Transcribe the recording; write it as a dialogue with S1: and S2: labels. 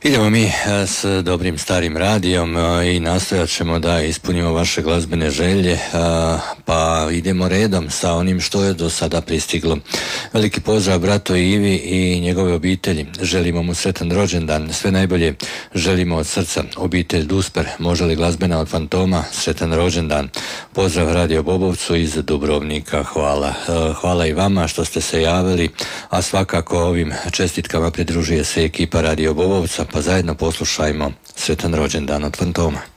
S1: Idemo mi s dobrim starim radijom i nastojat ćemo da ispunimo vaše glazbene želje, pa idemo redom sa onim što je do sada pristiglo. Veliki pozdrav brato Ivi i njegove obitelji. Želimo mu sretan rođendan, sve najbolje želimo od srca. Obitelj Dusper, može li glazbena od Fantoma, sretan rođendan. Pozdrav Radio Bobovcu iz Dubrovnika, hvala. Hvala i vama što ste se javili, a svakako ovim čestitkama pridružuje se ekipa Radio Bobovca, pa zajedno poslušajmo sretan rođendan od Fantoma.